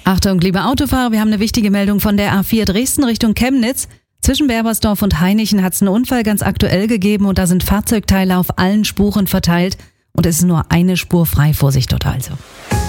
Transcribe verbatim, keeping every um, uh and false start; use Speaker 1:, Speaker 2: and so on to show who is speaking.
Speaker 1: Achtung, liebe Autofahrer, wir haben eine wichtige Meldung von der A vier Dresden Richtung Chemnitz. Zwischen Berbersdorf und Hainichen hat es einen Unfall ganz aktuell gegeben und da sind Fahrzeugteile auf allen Spuren verteilt und es ist nur eine Spur frei. Vorsicht dort also.